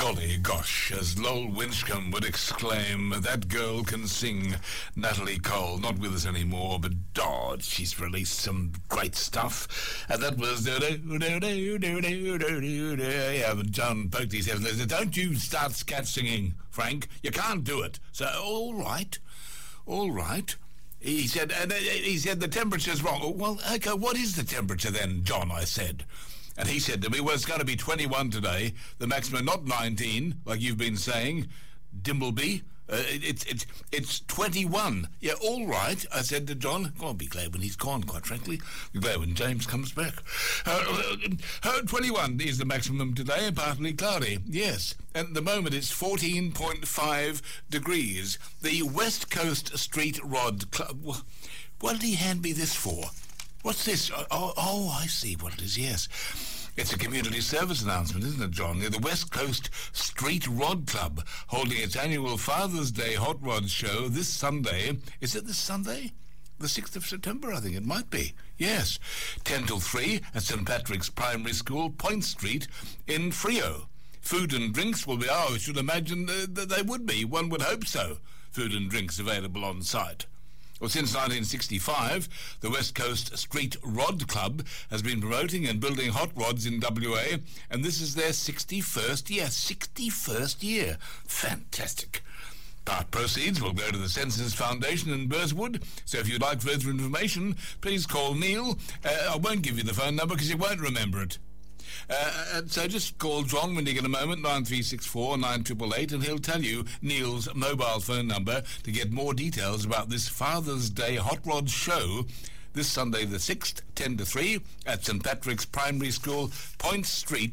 Golly gosh, as Lowell Winchcombe would exclaim, that girl can sing. Natalie Cole, not with us anymore, but God, she's released some great stuff. And that was... Yeah, John poked his head and said, don't you start scat singing, Frank. You can't do it. So, all right. He said, the temperature's wrong. Well, okay, what is the temperature then, John, I said. And he said to me, well, it's going to be 21 today, the maximum, not 19, like you've been saying, Dimbleby. It's 21. Yeah, all right, I said to John. I'll be glad when he's gone, quite frankly. Be glad when James comes back. 21 is the maximum today, partly cloudy. Yes, and at the moment it's 14.5 degrees. The West Coast Street Rod Club... What did he hand me this for? What's this? Oh, I see what it is, yes. It's a community service announcement, isn't it, John? The West Coast Street Rod Club holding its annual Father's Day Hot Rod Show this Sunday. Is it this Sunday? The 6th of September, I think it might be. Yes. 10 till 3 at St. Patrick's Primary School, Point Street in Freo. Food and drinks will be, I should imagine that they would be. One would hope so. Food and drinks available on site. Well, since 1965, the West Coast Street Rod Club has been promoting and building hot rods in WA, and this is their 61st year. 61st year. Fantastic. Part proceeds will go to the Census Foundation in Burswood, so if you'd like further information, please call Neil. I won't give you the phone number because you won't remember it. So just call John when you get a moment, 9364 9888, and he'll tell you Neil's mobile phone number to get more details about this Father's Day Hot Rod Show this Sunday the 6th, 10 to 3, at St. Patrick's Primary School, Point Street